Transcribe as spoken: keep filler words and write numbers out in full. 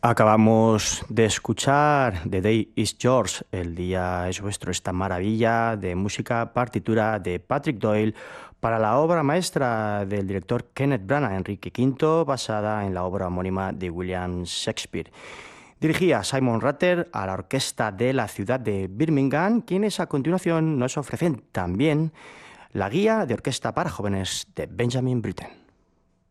Acabamos de escuchar The Day is Yours, el día es vuestro, esta maravilla de música partitura de Patrick Doyle para la obra maestra del director Kenneth Branagh, Enrique quinto, basada en la obra homónima de William Shakespeare. Dirigía Simon Rattle a la orquesta de la ciudad de Birmingham, quienes a continuación nos ofrecen también la guía de orquesta para jóvenes de Benjamin Britten.